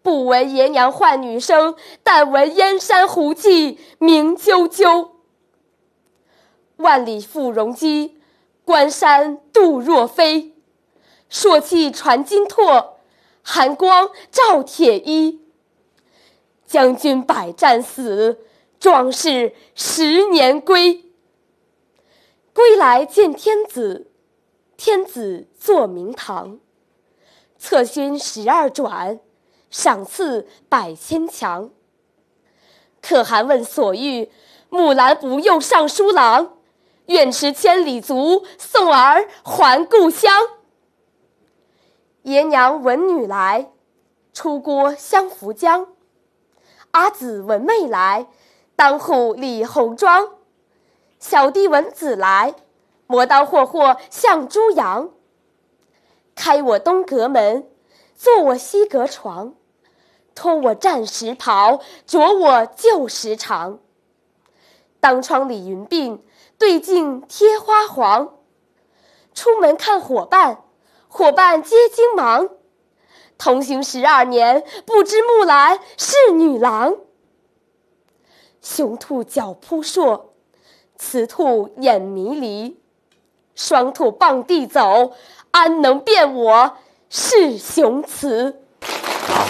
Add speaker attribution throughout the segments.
Speaker 1: 不闻爷娘唤女声，但闻燕山胡骑鸣啾啾。万里赴戎机，关山度若飞。朔气传金柝，寒光照铁衣。将军百战死，壮士10年归。归来见天子，天子坐明堂。策勋12转，赏赐100千强。可汗问所欲，木兰不用尚书郎。愿驰千里足，送儿还故乡。爷娘闻女来，出郭相扶将。阿姊闻妹来，当户理红妆。小弟闻姊来，磨刀霍霍向猪羊。开我东阁门，坐我西阁床。脱我战时袍，着我旧时裳。当窗理云鬓，对镜贴花黄。出门看伙伴，伙伴皆惊忙。同行12年，不知木兰是女郎。雄兔脚扑朔，雌兔眼迷离。双兔傍地走，安能辨我是雄雌？
Speaker 2: 好，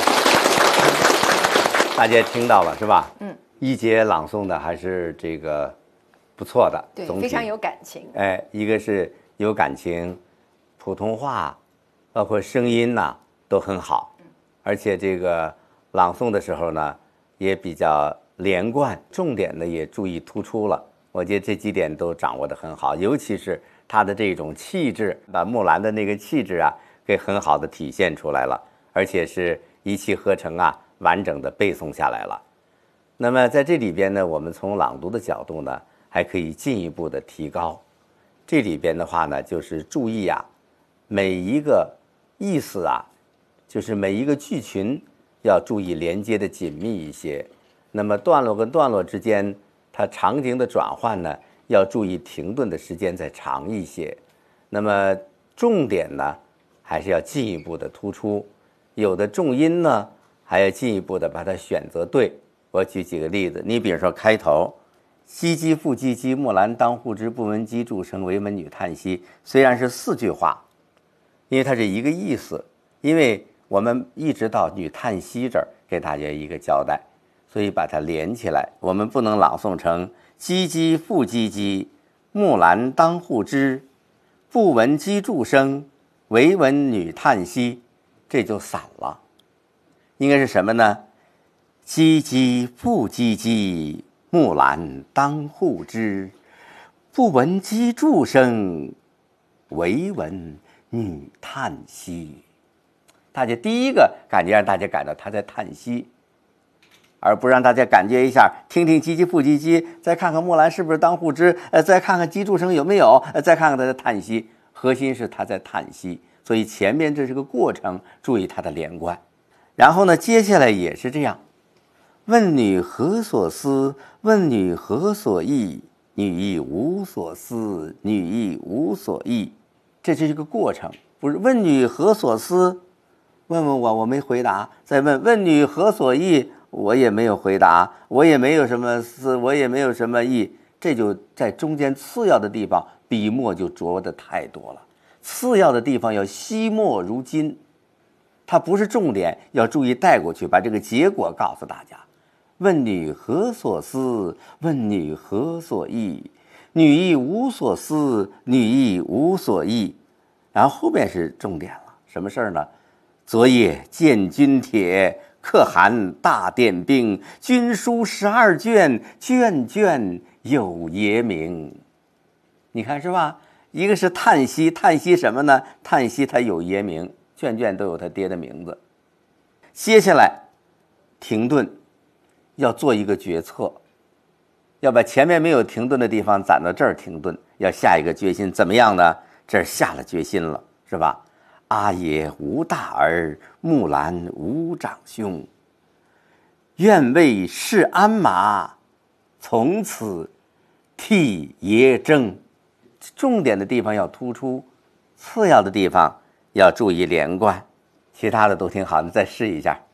Speaker 2: 大家听到了是吧？一姐朗诵的还是这个不错的，
Speaker 3: 对，非常有感情。
Speaker 2: 一个是有感情，普通话，包括声音呐都很好，而且这个朗诵的时候呢也比较连贯，重点呢也注意突出了。我觉得这几点都掌握得很好，尤其是他的这种气质，把木兰的那个气质啊给很好的体现出来了，而且是一气呵成啊，完整的背诵下来了。那么在这里边呢，我们从朗读的角度呢还可以进一步的提高。这里边的话呢，就是注意啊，每一个意思啊，就是每一个句群要注意连接的紧密一些。那么段落跟段落之间，它场景的转换呢，要注意停顿的时间再长一些。那么重点呢，还是要进一步的突出。有的重音呢，还要进一步的把它选择对。我举几个例子，你比如说开头唧唧复唧唧，木兰当户织，不闻机杼声，惟闻女叹息。虽然是4句话，因为它是一个意思，因为我们一直到女叹息这儿给大家一个交代，所以把它连起来。我们不能朗诵成唧唧复唧唧，木兰当户织，不闻机杼声，惟闻女叹息，这就散了。应该是什么呢？唧唧复唧唧，木兰当户织，不闻机杼声，惟闻女叹息。大家第一个感觉让大家感到他在叹息，而不让大家感觉一下，听听唧唧复唧唧，再看看木兰是不是当户织，再看看机杼声有没有，再看看他的叹息。核心是他在叹息，所以前面这是个过程，注意它的连贯。然后呢，接下来也是这样。问女何所思？问女何所忆？女亦无所思，女亦无所忆。这是一个过程，不是问女何所思？问问我没回答。再问女何所忆？我也没有回答，我也没有什么思，我也没有什么忆。这就在中间次要的地方，笔墨就着的太多了。次要的地方要惜墨如金，它不是重点，要注意带过去，把这个结果告诉大家。问女何所思？问女何所忆？女亦无所思，女亦无所忆。然后后面是重点了，什么事儿呢？昨夜见军帖，可汗大点兵，军书12卷，卷卷有爷名。你看是吧？一个是叹息，叹息什么呢？叹息他有爷名，卷卷都有他爹的名字。接下来停顿，要做一个决策，要把前面没有停顿的地方攒到这儿停顿，要下一个决心。怎么样呢？这儿下了决心了，是吧？阿爷无大儿，木兰无长兄，愿为市鞍马，从此替爷征。重点的地方要突出，次要的地方要注意连贯，其他的都挺好的，再试一下。